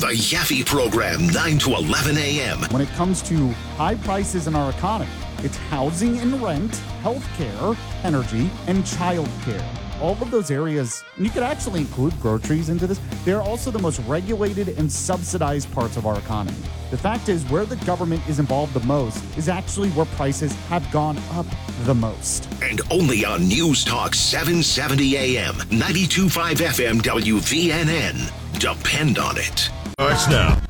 The Yaffe Program, 9 to 11 a.m. When it comes to high prices in our economy, it's housing and rent, healthcare, energy, and childcare. All of those areas, and you could actually include groceries into this, they're also the most regulated and subsidized parts of our economy. The fact is, where the government is involved the most is actually where prices have gone up the most. And only on News Talk 770 AM, 92.5 FM WVNN. Depend on it. Starts now.